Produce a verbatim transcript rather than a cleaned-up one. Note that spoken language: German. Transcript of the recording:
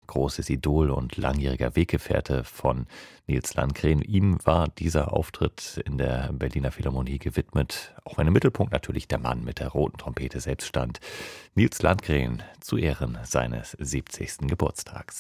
großes Idol und langjähriger Weggefährte von Nils Landgren. Ihm war dieser Auftritt in der Berliner Philharmonie gewidmet, auch wenn im Mittelpunkt natürlich der Mann mit der roten Trompete selbst stand. Nils Landgren zu Ehren seines siebzigsten Geburtstags.